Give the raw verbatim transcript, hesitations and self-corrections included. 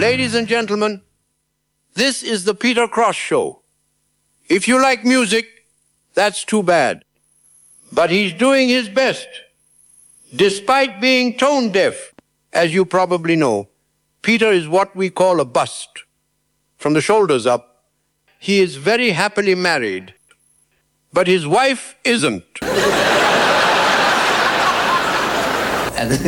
Ladies and gentlemen, this is the Peter Cross Show. If you like music, that's too bad. But he's doing his best. Despite being tone deaf, as you probably know, Peter is what we call a bust. From the shoulders up, he is very happily married, but his wife isn't. And